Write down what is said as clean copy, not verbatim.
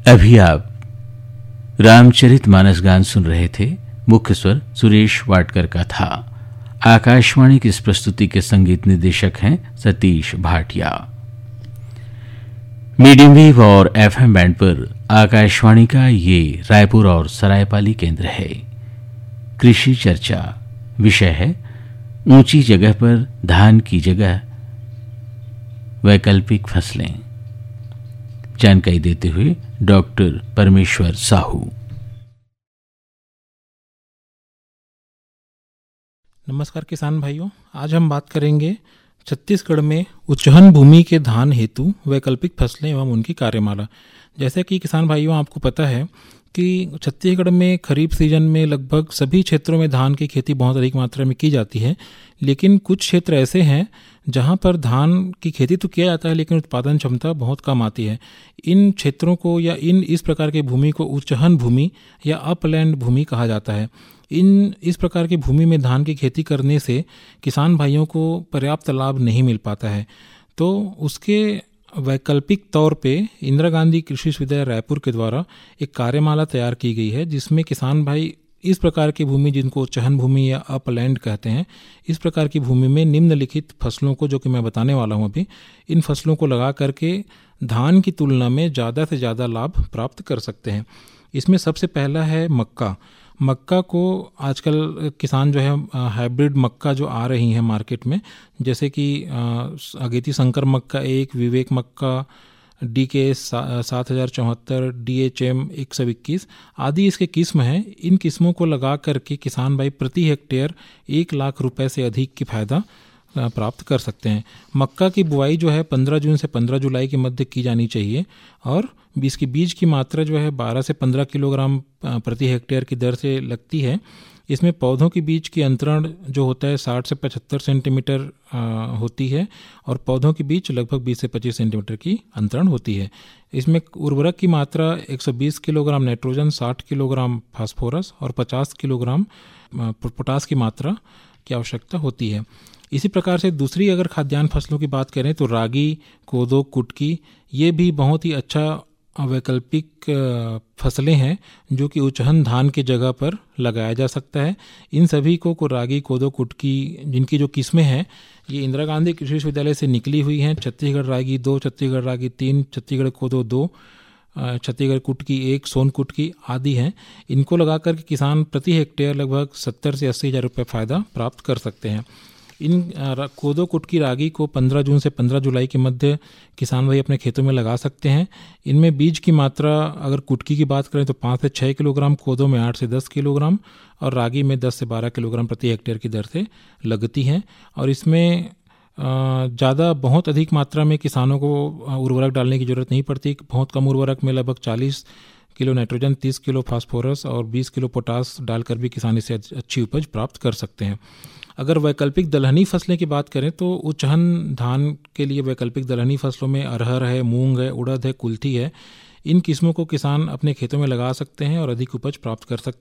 अभी आप रामचरितमानस गान सुन रहे थे। मुख्य स्वर सुरेश वाडकर का था। आकाशवाणी की इस प्रस्तुति के संगीत निर्देशक हैं सतीश भाटिया। मीडियम वेव और एफएम बैंड पर आकाशवाणी का ये रायपुर और सरायपाली केंद्र है। कृषि चर्चा विषय है ऊंची जगह पर धान की जगह वैकल्पिक फसलें। जानकारी देते हुए डॉक्टर परमेश्वर साहू। नमस्कार किसान भाइयों, आज हम बात करेंगे छत्तीसगढ़ में उच्चहन भूमि के धान हेतु वैकल्पिक फसलें एवं उनकी कार्यमाला। जैसे कि किसान भाइयों आपको पता है कि छत्तीसगढ़ में खरीफ सीजन में लगभग सभी क्षेत्रों में धान की खेती बहुत अधिक मात्रा में की जाती है, लेकिन कुछ क्षेत्र ऐसे हैं जहां पर धान की खेती तो किया जाता है लेकिन उत्पादन क्षमता बहुत कम आती है। इन क्षेत्रों को या इस प्रकार की भूमि को उच्चहन भूमि या अपलैंड भूमि कहा जाता है। इस प्रकार की भूमि में धान की खेती करने से किसान भाइयों को पर्याप्त लाभ नहीं मिल पाता है, तो उसके वैकल्पिक तौर पे इंदिरा गांधी कृषि विश्वविद्यालय रायपुर के द्वारा एक कार्यमाला तैयार की गई है, जिसमें किसान भाई इस प्रकार की भूमि, जिनको चहन भूमि या अपलैंड कहते हैं, इस प्रकार की भूमि में निम्नलिखित फसलों को, जो कि मैं बताने वाला हूं अभी, इन फसलों को लगा करके धान की तुलना में ज़्यादा से ज़्यादा लाभ प्राप्त कर सकते हैं। इसमें सबसे पहला है मक्का। मक्का को आजकल किसान जो है हाइब्रिड मक्का जो आ रही हैं मार्केट में, जैसे कि अगेती शंकर मक्का 1, विवेक मक्का, DK 7074, DHM 121 आदि इसके किस्म हैं। इन किस्मों को लगा करके किसान भाई प्रति हेक्टेयर 1 लाख रुपए से अधिक की फायदा प्राप्त कर सकते हैं। मक्का की बुआई जो है 15 जून से 15 जुलाई के मध्य की जानी चाहिए और इसकी बीज की मात्रा जो है 12 से 15 किलोग्राम प्रति हेक्टेयर की दर से लगती है। इसमें पौधों के बीच की अंतरण जो होता है 60 से 75 सेंटीमीटर होती है और पौधों के बीच लगभग 20 से 25 सेंटीमीटर की अंतरण होती है। इसमें उर्वरक की मात्रा 120 किलोग्राम नाइट्रोजन, 60 किलोग्राम फास्फोरस और 50 किलोग्राम पोटास की मात्रा की आवश्यकता होती है। इसी प्रकार से दूसरी अगर खाद्यान्न फसलों की बात करें तो रागी, कोदो, कुटकी, ये भी बहुत ही अच्छा वैकल्पिक फसलें हैं जो कि उच्चहन धान की जगह पर लगाया जा सकता है। इन सभी को रागी, कोदो, कुटकी, जिनकी जो किस्में हैं ये इंदिरा गांधी कृषि विश्वविद्यालय से निकली हुई हैं। छत्तीसगढ़ रागी 2, छत्तीसगढ़ रागी 3, छत्तीसगढ़ कोदो 2, छत्तीसगढ़ कुटकी 1, सोन कुटकी आदि हैं। इनको लगा कर किसान प्रति हेक्टेयर लगभग 70 से 80 हज़ार रुपये फ़ायदा प्राप्त कर सकते हैं। इन कोदो, कुटकी, रागी को 15 जून से 15 जुलाई के मध्य किसान भाई अपने खेतों में लगा सकते हैं। इनमें बीज की मात्रा अगर कुटकी की बात करें तो 5 से 6 किलोग्राम, कोदो में 8 से 10 किलोग्राम और रागी में 10 से 12 किलोग्राम प्रति हेक्टेयर की दर से लगती हैं। और इसमें ज़्यादा बहुत अधिक मात्रा में किसानों को उर्वरक डालने की ज़रूरत नहीं पड़ती। बहुत कम उर्वरक में लगभग 40 किलो नाइट्रोजन, 30 किलो फास्फोरस और 20 किलो पोटास डालकर भी किसान इससे अच्छी उपज प्राप्त कर सकते हैं। अगर वैकल्पिक दलहनी फसलें की बात करें तो उच्चहन धान के लिए वैकल्पिक दलहनी फसलों में अरहर है, मूंग है, उड़द है, कुल्थी है। इन किस्मों को किसान अपने खेतों में लगा सकते हैं और अधिक उपज प्राप्त कर सकते हैं।